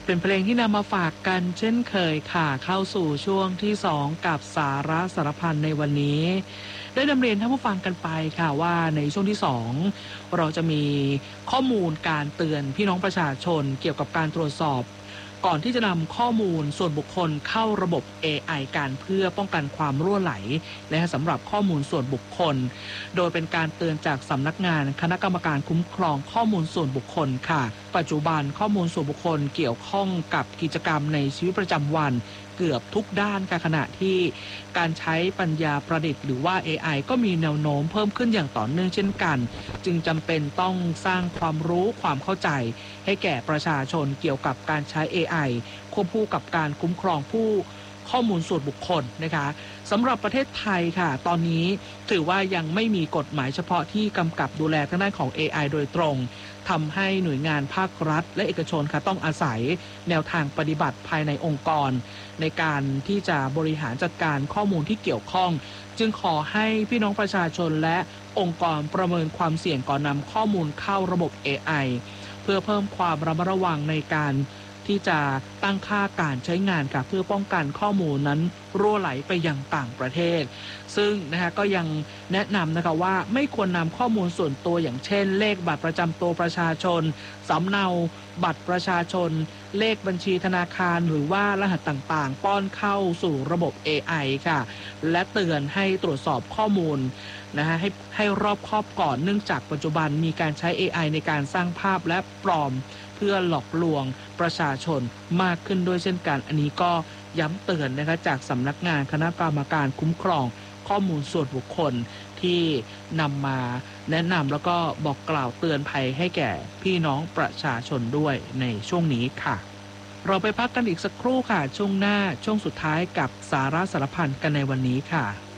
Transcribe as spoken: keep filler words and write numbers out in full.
เป็นเพลงที่นำมาฝากกันเช่นเคยค่ะเข้าสู่ช่วงที่สองกับสาระสารพันในวันนี้ได้นำเรียนท่านผู้ฟังกันไปค่ะว่าในช่วงที่สองเราจะมีข้อมูลการเตือนพี่น้องประชาชนเกี่ยวกับการตรวจสอบก่อนที่จะนำข้อมูลส่วนบุคคลเข้าระบบ เอ ไอ การเพื่อป้องกันความรั่วไหลและสำหรับข้อมูลส่วนบุคคลโดยเป็นการเตือนจากสำนักงานคณะกรรมการคุ้มครองข้อมูลส่วนบุคคลค่ะปัจจุบันข้อมูลส่วนบุคคลเกี่ยวข้องกับกิจกรรมในชีวิตประจำวันเกือบทุกด้านค่ะขณะที่การใช้ปัญญาประดิษฐ์หรือว่า เอ ไอ ก็มีแนวโน้มเพิ่มขึ้นอย่างต่อเนื่องเช่นกันจึงจำเป็นต้องสร้างความรู้ความเข้าใจให้แก่ประชาชนเกี่ยวกับการใช้ เอ ไอ ควบคู่กับการคุ้มครองผู้ข้อมูลส่วนบุคคลนะคะสำหรับประเทศไทยค่ะตอนนี้ถือว่ายังไม่มีกฎหมายเฉพาะที่กำกับดูแลทางด้านของ เอ ไอ โดยตรงทำให้หน่วยงานภาครัฐและเอกชนค่ะต้องอาศัยแนวทางปฏิบัติภายในองค์กรในการที่จะบริหารจัดการข้อมูลที่เกี่ยวข้องจึงขอให้พี่น้องประชาชนและองค์กรประเมินความเสี่ยงก่อนนำข้อมูลเข้าระบบ เอ ไอ เพื่อเพิ่มความระมัดระวังในการที่จะตั้งค่าการใช้งานค่ะเพื่อป้องกันข้อมูลนั้นรั่วไหลไปยังต่างประเทศซึ่งนะคะก็ยังแนะนำนะคะว่าไม่ควรนำข้อมูลส่วนตัวอย่างเช่นเลขบัตรประจำตัวประชาชนสำเนาบัตรประชาชนเลขบัญชีธนาคารหรือว่ารหัสต่างๆป้อนเข้าสู่ระบบ เอ ไอ ค่ะและเตือนให้ตรวจสอบข้อมูลนะฮะให้ให้รอบคอบก่อนเนื่องจากปัจจุบันมีการใช้ เอ ไอ ในการสร้างภาพและปลอมเพื่อหลอกลวงประชาชนมากขึ้นด้วยเช่นกันอันนี้ก็ย้ำเตือนนะคะจากสำนักงานคณะกรรมการคุ้มครองข้อมูลส่วนบุคคลที่นำมาแนะนำแล้วก็บอกกล่าวเตือนภัยให้แก่พี่น้องประชาชนด้วยในช่วงนี้ค่ะเราไปพักกันอีกสักครู่ค่ะช่วงหน้าช่วงสุดท้ายกับสาระสารพันกันในวันนี้ค่ะ